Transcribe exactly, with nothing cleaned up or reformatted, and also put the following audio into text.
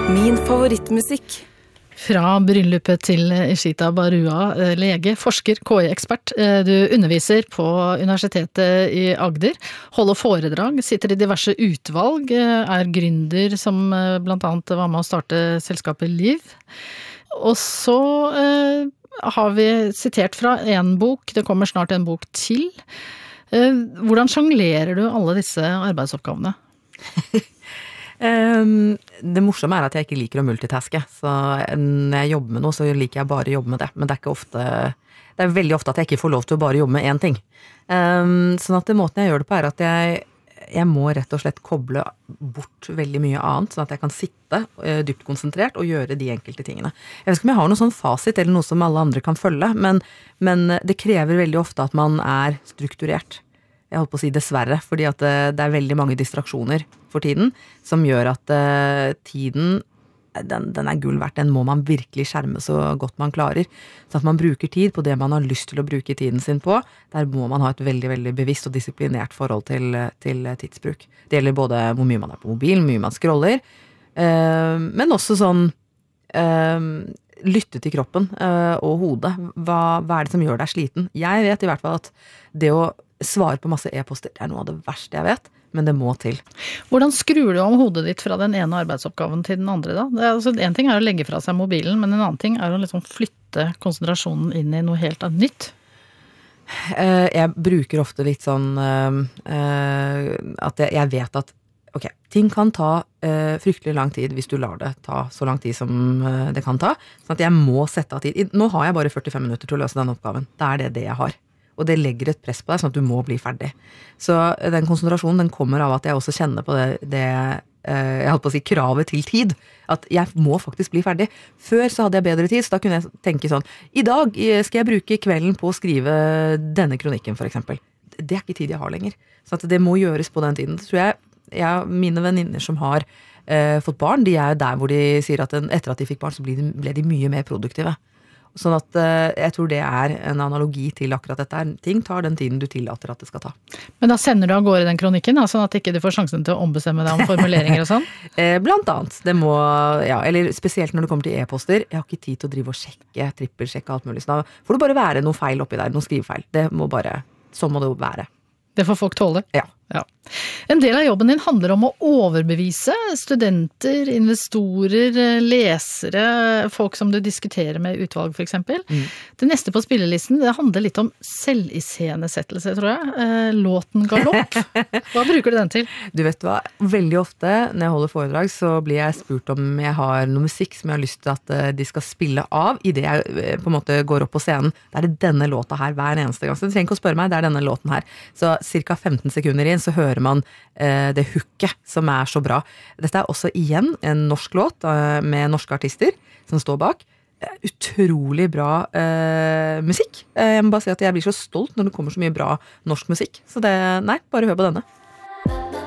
Min favorittmusikk. Fra bryllupet til Ishita Barua, lege, forsker, K I-ekspert. Du underviser på Universitetet i Agder, holder foredrag, sitter i diverse utvalg, er gründer som blant annet var med å starte selskapet Liv. Og så eh, har vi sitert fra en bok, det kommer snart en bok til. Eh, hvordan sjonglerer du alle disse arbeidsoppgavene? Um, det morsomme er at jeg ikke liker å multitaske, så når jeg jobber med noe, så liker jeg bare å jobbe med det, men det er ikke ofte, det er veldig ofte at jeg ikke får lov til å bare jobbe med én ting. Um, sånn at det måten jeg gjør det på er at jeg, jeg må rett og slett koble bort veldig mye annet, sånn at jeg kan sitte uh, dypt konsentrert og gjøre de enkelte tingene. Jeg vet ikke om jeg har noe sånn fasit eller noe som alle andre kan følge, men, men det krever veldig ofte at man er strukturert. Jeg holdt på å si dessverre, fordi at det, det er veldig mange distraksjoner for tiden, som gjør at uh, tiden, den, den er gull verdt, den må man virkelig skjerme så godt man klarer. Så at man bruker tid på det man har lyst til å bruke tiden sin på, der må man ha et veldig, veldig bevisst og disiplinert forhold til, til tidsbruk. Det gjelder både hvor mye man er på mobilen, hvor mye man scroller, uh, men også sånn uh, lytte til kroppen uh, og hodet. Hva, hva er det som gjør deg sliten? Jeg vet i hvert fall at det å svare på masse e-poster er noe av det verste jeg vet, men det må til. Hvordan skrur du om hodet ditt fra den ene arbeidsoppgaven til den andre da? Det er, altså, en ting er å legge fra seg mobilen, men en annen ting er å liksom flytte konsentrasjonen inn i noe helt annet nytt. Uh, jeg bruker ofte litt sånn uh, uh, at jeg, jeg vet at ok, ting kan ta uh, fryktelig lang tid hvis du lar det ta så lang tid som uh, det kan ta, sånn at jeg må sette av tid. Nå har jeg bare førtifem minutter til å løse denne oppgaven. Da er det det jeg har. Og det legger et press på deg, sånn at du må bli ferdig. Så den konsentrasjonen, den kommer av at jeg også kjenner på det, det eh, jeg holdt på å si, kravet til tid. At jeg må faktisk bli ferdig. Før så hadde jeg bedre tid, så da kunne jeg tenke sånn, i dag skal jeg bruke kvelden på å skrive denne kronikken, for eksempel. Det er ikke tid jeg har lenger. Så at det må gjøres på den tiden. Så tror jeg, jeg mine venninner som har eh, fått barn, de er jo der hvor de sier at den, etter at de fikk barn, så ble de, ble de mye mer produktive. Sånn at uh, jeg tror det er en analogi til akkurat dette. Ting tar den tiden du tillater at det skal ta. Men da sender du av gårde den kronikken, da, sånn at ikke du får sjansen til å ombestemme deg om formuleringer og sånn? eh, blant annet. Det må, ja, eller spesielt når det kommer til e-poster. Jeg har ikke tid til å drive og sjekke, trippelsjekke alt mulig. Så da får det bare være noe feil oppi der, noe skrivefeil. Det må bare, sånn må det være. Det får folk tåle? Ja. Ja. En del av jobben din handler om å overbevise studenter, investorer, lesere, folk som du diskuterer med i utvalg for eksempel. Mm. Det neste på spillelisten, det handler litt om selviscenesettelse, tror jeg. Låten Galopp. Hva bruker du den til? Du vet hva, veldig ofte når jeg holder foredrag så blir jeg spurt om jeg har noe musikk som jeg har lyst til at de skal spille av i det jeg på en måte går opp på scenen. Det er det denne låta her hver eneste gang. Så du trenger ikke å spørre meg, det er denne låten her. Så cirka femten sekunder inn så hører man eh, det hooket som er så bra. Dette er også igjen en norsk låt eh, med norske artister som står bak. Eh, utrolig bra eh, musikk. Eh, jeg må bare si at jeg blir så stolt når det kommer så mye bra norsk musikk. Så det, nei, bare hør på denne.